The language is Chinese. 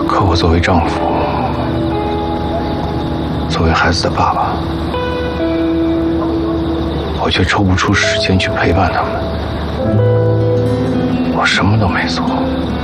可我作为丈夫，作为孩子的爸爸，我却抽不出时间去陪伴他们。我什么都没做。